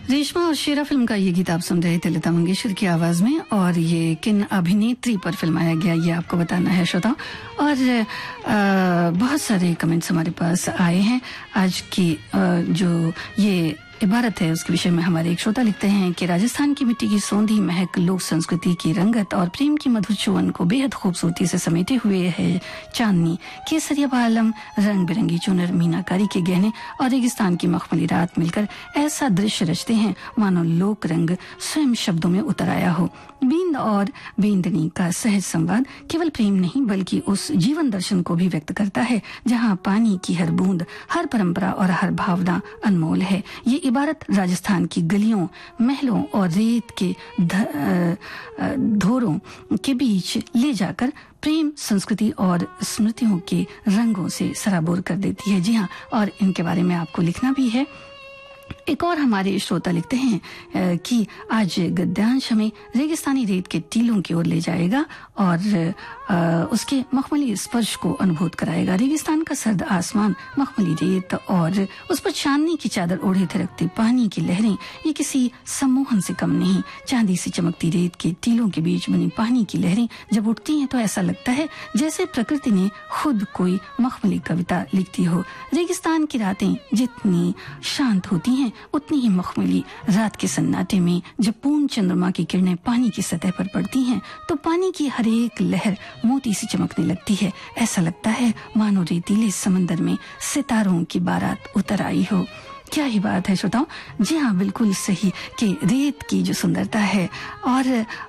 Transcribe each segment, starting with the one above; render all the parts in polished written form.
रेशमा और शेरा फिल्म का ये गीत आप सुन रहे थे लता मंगेशकर की आवाज में, और ये किन अभिनेत्री पर फिल्माया गया ये आपको बताना है श्रोता। और बहुत सारे कमेंट्स हमारे पास आए हैं। आज की जो ये इबारत है उसके विषय में हमारे एक श्रोता लिखते हैं कि राजस्थान की मिट्टी की सौंधी महक, लोक संस्कृति की रंगत और प्रेम की मधुर चुवन को बेहद खूबसूरती से समेटे हुए है चांदनी, केसरिया बालम, रंग बिरंगी चुनर, मीनाकारी के गहने और रेगिस्तान की मखमली रात मिलकर ऐसा दृश्य रचते हैं मानो लोक रंग स्वयं शब्दों में उतर आया हो। बींद और बींदनी का सहज संवाद केवल प्रेम नहीं बल्कि उस जीवन दर्शन को भी व्यक्त करता है जहाँ पानी की हर बूंद, हर परंपरा और हर भावना अनमोल है। ये इबारत राजस्थान की गलियों, महलों और रेत के धोरों के बीच ले जाकर प्रेम, संस्कृति और स्मृतियों के रंगों से सराबोर कर देती है। जी हाँ, और इनके बारे में आपको लिखना भी है। एक और हमारे श्रोता लिखते हैं कि आज गद्यांश हमें रेगिस्तानी रेत के टीलों की ओर ले जाएगा और उसके मखमली स्पर्श को अनुभूत कराएगा। रेगिस्तान का सर्द आसमान, मखमली रेत और उस पर चांदनी की चादर ओढ़े थिरकते पानी की लहरें, ये किसी सम्मोहन से कम नहीं। चांदी सी चमकती रेत के टीलों के बीच बनी पानी की लहरें जब उठती हैं तो ऐसा लगता है जैसे प्रकृति ने खुद कोई मखमली कविता लिखती हो। रेगिस्तान की रातें जितनी शांत होती हैं उतनी ही मखमली। रात के सन्नाटे में जब पूर्ण चंद्रमा की किरणें पानी की सतह पर पड़ती हैं तो पानी की हर एक लहर मोती सी चमकने लगती है। ऐसा लगता है मानो रेतीले समंदर में सितारों की बारात उतर आई हो। क्या ही बात है श्रोताओं। जी हाँ, बिल्कुल सही कि रेत की जो सुंदरता है और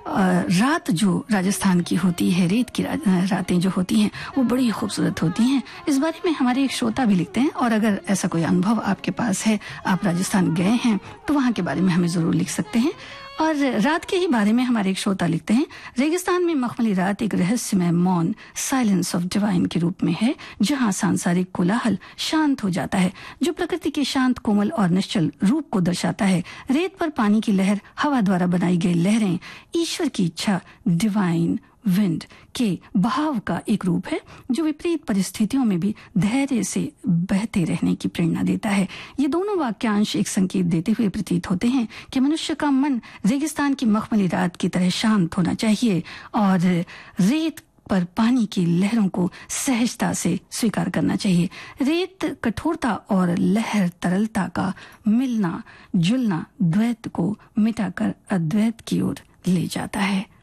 रात जो राजस्थान की होती है, रेत की रातें जो होती हैं वो बड़ी खूबसूरत होती हैं। इस बारे में हमारे एक श्रोता भी लिखते हैं, और अगर ऐसा कोई अनुभव आपके पास है, आप राजस्थान गए हैं, तो वहाँ के बारे में हमें जरूर लिख सकते हैं। और रात के ही बारे में हमारे एक श्रोता लिखते हैं, रेगिस्तान में मखमली रात एक रहस्यमय मौन, साइलेंस ऑफ डिवाइन के रूप में है, जहां सांसारिक कोलाहल शांत हो जाता है, जो प्रकृति के शांत, कोमल और निश्चल रूप को दर्शाता है। रेत पर पानी की लहर, हवा द्वारा बनाई गई लहरें ईश्वर की इच्छा, डिवाइन विंड के बहाव का एक रूप है जो विपरीत परिस्थितियों में भी धैर्य से बहते रहने की प्रेरणा देता है। ये दोनों वाक्यांश एक संकेत देते हुए प्रतीत होते हैं कि मनुष्य का मन रेगिस्तान की मखमली रात की तरह शांत होना चाहिए और रेत पर पानी की लहरों को सहजता से स्वीकार करना चाहिए। रेत कठोरता और लहर तरलता का मिलना जुलना द्वैत को मिटाकर अद्वैत की ओर ले जाता है।